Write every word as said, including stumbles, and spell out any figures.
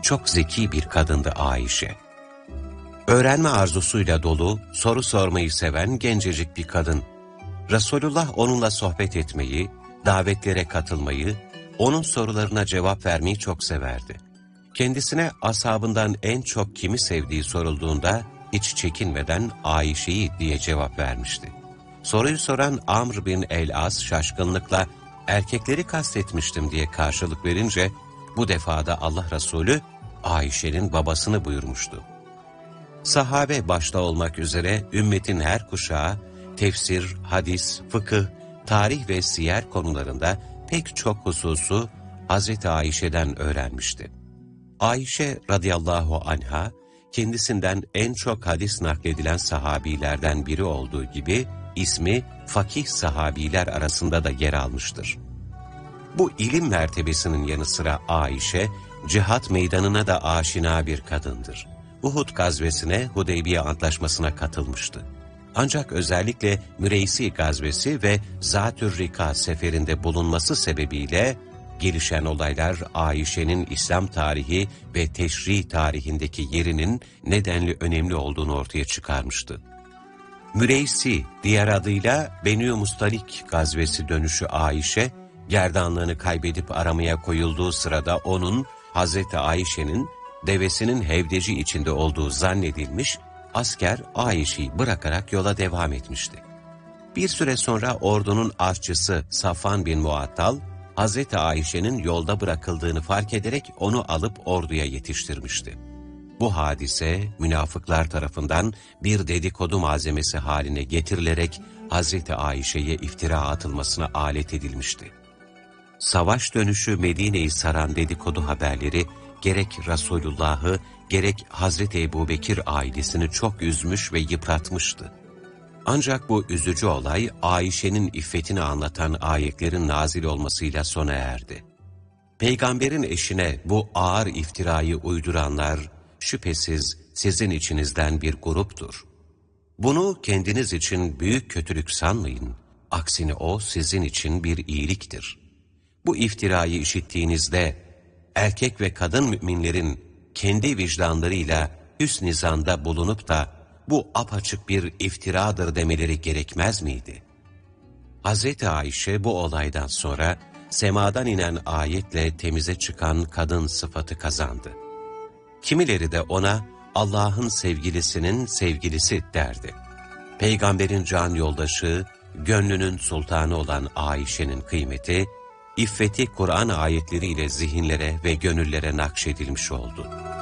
çok zeki bir kadındı Ayşe. Öğrenme arzusuyla dolu, soru sormayı seven gencecik bir kadın. Resulullah onunla sohbet etmeyi, davetlere katılmayı, onun sorularına cevap vermeyi çok severdi. Kendisine ashabından en çok kimi sevdiği sorulduğunda hiç çekinmeden Ayşe'yi diye cevap vermişti. Soruyu soran Amr bin el-As şaşkınlıkla erkekleri kastetmiştim diye karşılık verince bu defada Allah Resulü Ayşe'nin babasını buyurmuştu. Sahabe başta olmak üzere ümmetin her kuşağı tefsir, hadis, fıkıh, tarih ve siyer konularında pek çok hususu Hazreti Ayşe'den öğrenmişti. Ayşe radıyallahu anha kendisinden en çok hadis nakledilen sahabilerden biri olduğu gibi ismi fakih sahabiler arasında da yer almıştır. Bu ilim mertebesinin yanı sıra Ayşe, cihat meydanına da aşina bir kadındır. Uhud gazvesine, Hudeybiye Antlaşması'na katılmıştı. Ancak özellikle Müreysi gazvesi ve Zatür Rika seferinde bulunması sebebiyle gelişen olaylar Ayşe'nin İslam tarihi ve teşri tarihindeki yerinin nedenli önemli olduğunu ortaya çıkarmıştı. Müreysi, diğer adıyla Benü Mustalik gazvesi dönüşü Ayşe, gerdanlığını kaybedip aramaya koyulduğu sırada onun, Hazreti Ayşe'nin devesinin hevdeci içinde olduğu zannedilmiş, asker Ayşe'yi bırakarak yola devam etmişti. Bir süre sonra ordunun aşçısı Safvan bin Muattal, Hazreti Ayşe'nin yolda bırakıldığını fark ederek onu alıp orduya yetiştirmişti. Bu hadise münafıklar tarafından bir dedikodu malzemesi haline getirilerek Hazreti Ayşe'ye iftira atılmasına alet edilmişti. Savaş dönüşü Medine'yi saran dedikodu haberleri gerek Resulullah'ı gerek Hazreti Ebubekir ailesini çok üzmüş ve yıpratmıştı. Ancak bu üzücü olay Ayşe'nin iffetini anlatan ayetlerin nazil olmasıyla sona erdi. Peygamberin eşine bu ağır iftirayı uyduranlar şüphesiz sizin içinizden bir gruptur. Bunu kendiniz için büyük kötülük sanmayın. Aksine o sizin için bir iyiliktir. Bu iftirayı işittiğinizde erkek ve kadın müminlerin kendi vicdanlarıyla hüsn-i zanda bulunup da bu apaçık bir iftiradır demeleri gerekmez miydi? Hazreti Ayşe bu olaydan sonra semadan inen ayetle temize çıkan kadın sıfatı kazandı. Kimileri de ona Allah'ın sevgilisinin sevgilisi derdi. Peygamberin can yoldaşı, gönlünün sultanı olan Ayşe'nin kıymeti, iffeti Kur'an ayetleriyle zihinlere ve gönüllere nakşedilmiş oldu.